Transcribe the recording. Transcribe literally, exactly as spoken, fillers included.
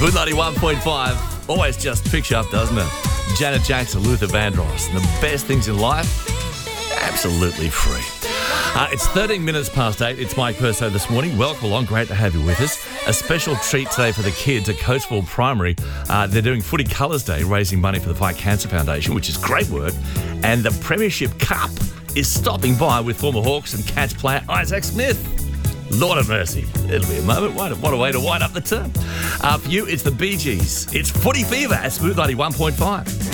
Smooth ninety-one point five always just picks you up, doesn't it? Janet Jackson, Luther Vandross. And the best things in life, absolutely free. Uh, it's thirteen minutes past eight. It's Mike Perso this morning. Welcome along. Great to have you with us. A special treat today for the kids at Coachville Primary. Uh, they're doing Footy Colours Day, raising money for the Fight Cancer Foundation, which is great work. And the Premiership Cup is stopping by with former Hawks and Cats player Isaac Smith. Lord of mercy. It'll be a moment. What a, what a way to wind up the term. Uh, for you, it's the Bee Gees. It's Footy Fever at Smooth ninety-one point five.